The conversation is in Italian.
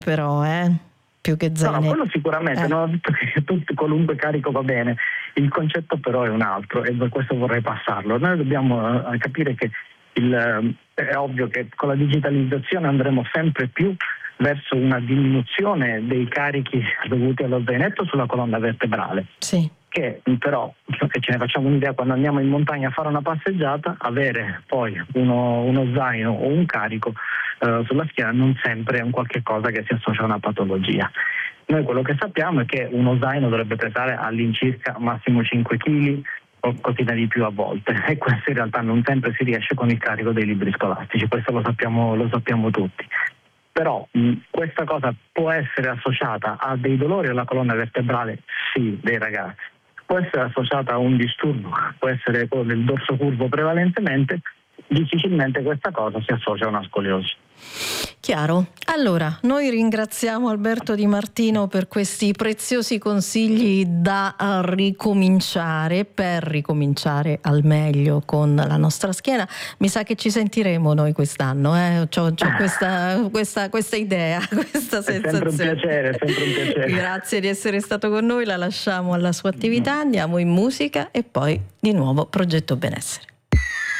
però, più che No, zainetto. quello sicuramente, non ho detto che qualunque carico va bene, il concetto però è un altro e per questo vorrei passarlo. Noi dobbiamo capire che è ovvio che con la digitalizzazione andremo sempre più verso una diminuzione dei carichi dovuti allo zainetto sulla colonna vertebrale. Sì. Che però, se ce ne facciamo un'idea, quando andiamo in montagna a fare una passeggiata, avere poi uno zaino o un carico sulla schiena non sempre è un qualche cosa che si associa a una patologia. Noi quello che sappiamo è che uno zaino dovrebbe pesare all'incirca massimo 5 kg o cosina di più a volte, e questo in realtà non sempre si riesce con il carico dei libri scolastici, questo lo sappiamo tutti. Però questa cosa può essere associata a dei dolori alla colonna vertebrale, sì, dei ragazzi. Può essere associata a un disturbo, può essere quello del dorso curvo prevalentemente, difficilmente questa cosa si associa a una scoliosi. Chiaro. Allora, noi ringraziamo Alberto Di Martino per questi preziosi consigli da ricominciare, per ricominciare al meglio con la nostra schiena. Mi sa che ci sentiremo noi quest'anno, c'ho questa idea, questa sensazione. Sempre un piacere. Grazie di essere stato con noi, la lasciamo alla sua attività, andiamo in musica e poi di nuovo Progetto Benessere.